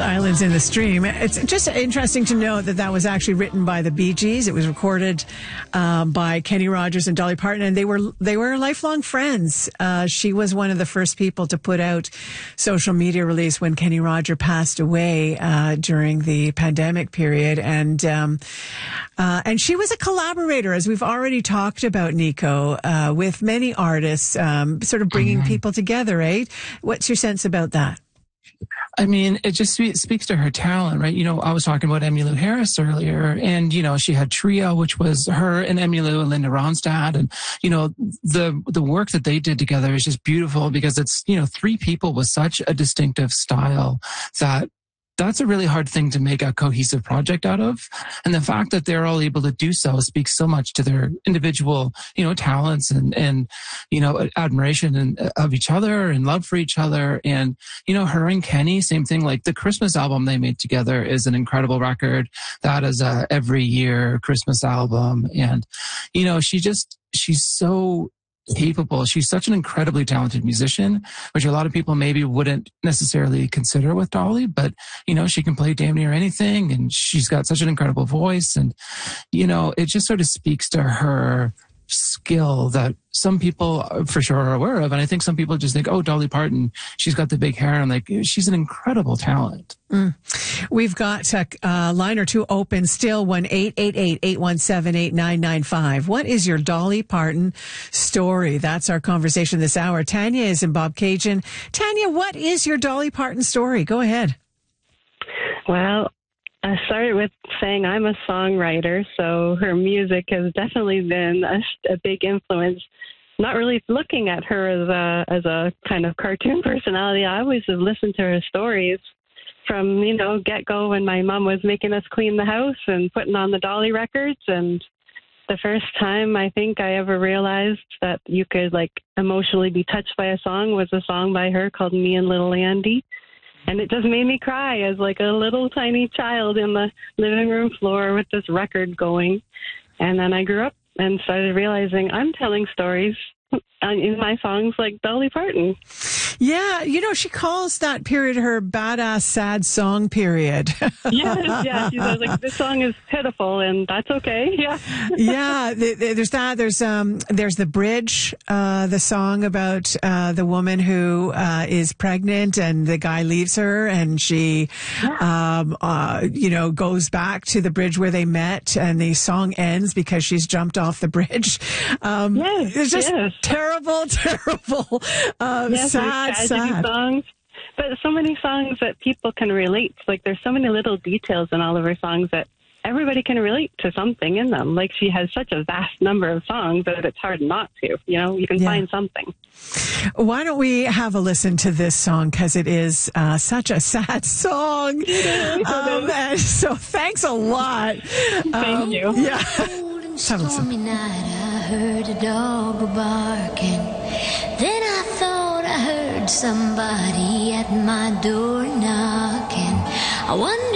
Islands in the Stream. It's just interesting to know that that was actually written by the Bee Gees. It was recorded by Kenny Rogers and Dolly Parton, and they were lifelong friends. She was one of the first people to put out social media release when Kenny Rogers passed away during the pandemic period, and she was a collaborator, as we've already talked about, Nico, with many artists, sort of bringing people together. Right? What's your sense about that? I mean, it just speaks to her talent, right? You know, I was talking about Emmylou Harris earlier, and, you know, she had Trio, which was her and Emmylou and Linda Ronstadt. And, you know, the work that they did together is just beautiful because it's, you know, three people with such a distinctive style that's a really hard thing to make a cohesive project out of. And the fact that they're all able to do so speaks so much to their individual, you know, talents and you know, admiration of each other and love for each other. And, you know, her and Kenny, same thing, like the Christmas album they made together is an incredible record. That is a every year Christmas album. And, you know, she's so capable. She's such an incredibly talented musician, which a lot of people maybe wouldn't necessarily consider with Dolly, but, you know, she can play damn near anything and she's got such an incredible voice. And, you know, it just sort of speaks to her skill that some people for sure are aware of. And I think some people just think, oh, Dolly Parton, she's got the big hair. And I'm like, she's an incredible talent. We've got a line or two open still, 1-888-817-8995. What is your Dolly Parton story? That's our conversation this hour. Tanya is in Bobcaygeon. Tanya, what is your Dolly Parton story? Go ahead. Well, I started with saying I'm a songwriter, so her music has definitely been a big influence. Not really looking at her as a kind of cartoon personality. I always have listened to her stories from, you know, get-go when my mom was making us clean the house and putting on the Dolly records. And the first time I think I ever realized that you could, like, emotionally be touched by a song was a song by her called Me and Little Andy. And it just made me cry as like a little tiny child in the living room floor with this record going. And then I grew up and started realizing I'm telling stories in my songs like Dolly Parton. Yeah, you know, she calls that period her badass sad song period. Yeah. She says, like, this song is pitiful, and that's okay. Yeah. Yeah, there's that. There's the bridge, the song about the woman who is pregnant and the guy leaves her, and she, you know, goes back to the bridge where they met, and the song ends because she's jumped off the bridge. It's just terrible, sad songs. But so many songs that people can relate. Like, there's so many little details in all of her songs that everybody can relate to something in them. Like, she has such a vast number of songs that it's hard not to. You know, you can find something. Why don't we have a listen to this song? Because it is such a sad song. And so thanks a lot. Thank you. Yeah. Have a listen. I heard a dog barking. Then I thought I heard somebody at my door knocking. I wonder